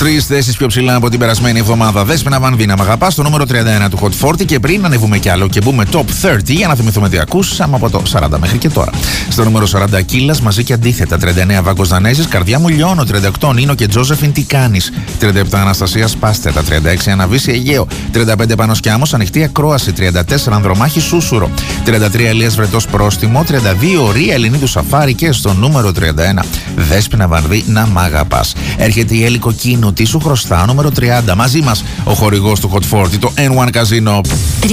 3 θέσεις πιο ψηλά από την περασμένη εβδομάδα. Δέσποινα Βανδίνα, μ' αγαπάς, στο νούμερο 31 του Hot 40. Και πριν ανεβούμε κι άλλο και μπούμε top 30 για να θυμηθούμε τι ακούσαμε από το 40 μέχρι και τώρα. Στο νούμερο 40 Κίλας, μαζί και αντίθετα. 39 Βάγκος Δανέζης, Καρδιά μου λιώνω. 38 Νίνο και Τζόζεφιν, τι κάνεις. 37 Αναστασία Πάστετα. 36 Αναβίση Αιγαίο. 35 Πάνος Κιάμος, ανοιχτή ακρόαση. 34 Ανδρομάχη Σούσουρο. 33 Ελίας Βρετός πρόστιμο. 32 Ρία Ελληνίδου Σαφάρι. Και στο νούμερο 31 Δέσποινα Βανδί, να μ' αγαπάς. Έρχεται η Έλλη Κοκκίνου, τι σου χρωστά, νούμερο 30. Μαζί μας ο χορηγός του Hot 40, το N1 Casino.